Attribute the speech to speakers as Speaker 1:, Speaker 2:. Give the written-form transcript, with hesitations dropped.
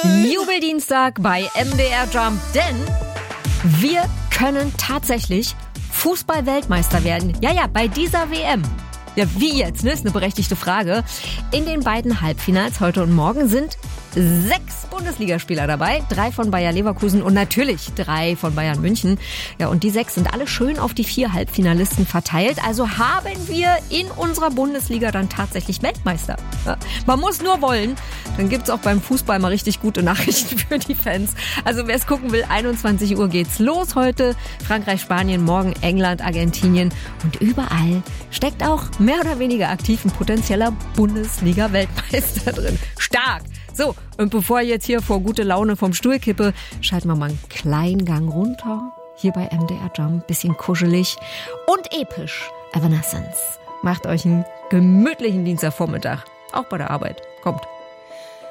Speaker 1: Jubeldienstag bei MDR Jump, denn wir können tatsächlich Fußball-Weltmeister werden. Ja, bei dieser WM. Ja, wie jetzt, ne? Ist eine berechtigte Frage. In den beiden Halbfinals heute und morgen sind 6 Bundesligaspieler dabei. 3 von Bayer Leverkusen und natürlich 3 von Bayern München. Ja, und die 6 sind alle schön auf die 4 Halbfinalisten verteilt. Also haben wir in unserer Bundesliga dann tatsächlich Weltmeister. Ja, man muss nur wollen. Dann gibt's auch beim Fußball mal richtig gute Nachrichten für die Fans. Also wer es gucken will, 21 Uhr geht's los heute. Frankreich, Spanien, morgen England, Argentinien. Und überall steckt auch mehr oder weniger aktiv ein potenzieller Bundesliga-Weltmeister drin. Stark! So, und bevor ich jetzt hier vor gute Laune vom Stuhl kippe, schalten wir mal einen kleinen Gang runter. Hier bei MDR Jump, bisschen kuschelig und episch. Evanescence. Macht euch einen gemütlichen Dienstagvormittag. Auch bei der Arbeit. Kommt.